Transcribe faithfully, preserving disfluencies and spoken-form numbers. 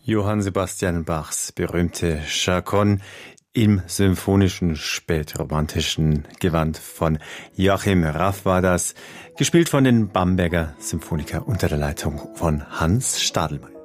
Johann Sebastian Bachs berühmte Chaconne im symphonischen spätromantischen Gewand von Joachim Raff war das, gespielt von den Bamberger Symphoniker unter der Leitung von Hans Stadelmeier.